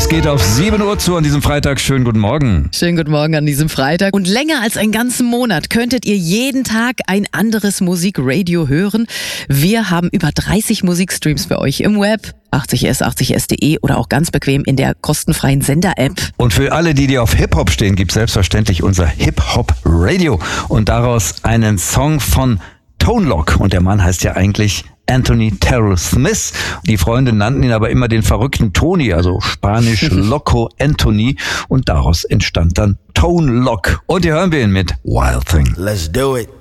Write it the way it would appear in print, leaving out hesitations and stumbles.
Es geht auf 7 Uhr zu an diesem Freitag. Schönen guten Morgen. Schönen guten Morgen an diesem Freitag. Und länger als einen ganzen Monat könntet ihr jeden Tag ein anderes Musikradio hören. Wir haben über 30 Musikstreams für euch im Web. 80s, 80s.de oder auch ganz bequem in der kostenfreien Sender-App. Und für alle, die auf Hip-Hop stehen, gibt es selbstverständlich unser Hip-Hop-Radio. Und daraus einen Song von Tone Loc. Und der Mann heißt ja eigentlich Anthony Terrell Smith. Die Freunde nannten ihn aber immer den verrückten Tony, also spanisch Loco Anthony. Und daraus entstand dann Tone Loc. Und hier hören wir ihn mit Wild Thing. Let's do it.